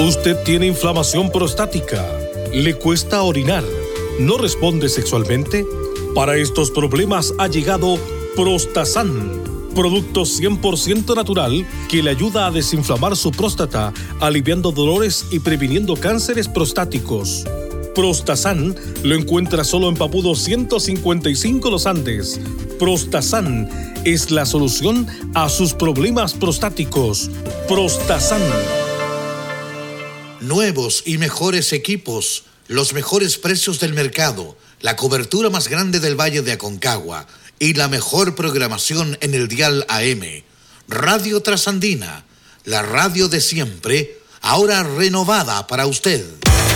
Usted tiene inflamación prostática, le cuesta orinar, no responde sexualmente. Para estos problemas ha llegado Prostasan, producto 100% natural que le ayuda a desinflamar su próstata, aliviando dolores y previniendo cánceres prostáticos. Prostasan lo encuentra solo en Papudo 155 Los Andes. Prostasan es la solución a sus problemas prostáticos. Prostasan. Nuevos y mejores equipos, los mejores precios del mercado, la cobertura más grande del Valle de Aconcagua y la mejor programación en el dial AM. Radio Trasandina, la radio de siempre, ahora renovada para usted.